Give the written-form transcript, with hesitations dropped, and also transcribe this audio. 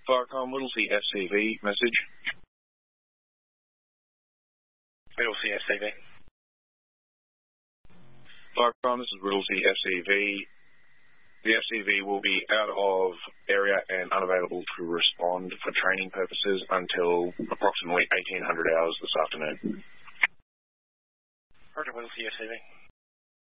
Firecom, Whittlesea FCV, message. Whittlesea FCV. Firecom, this is Whittlesea FCV. The FCV will be out of area and unavailable to respond for training purposes until approximately 1800 hours this afternoon. Roger, Whittlesea FCV.